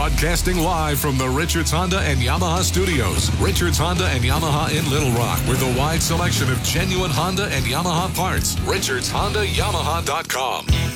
Broadcasting live from the Richards Honda and Yamaha studios. Richards Honda and Yamaha in Little Rock with a wide selection of genuine Honda and Yamaha parts. RichardsHondaYamaha.com.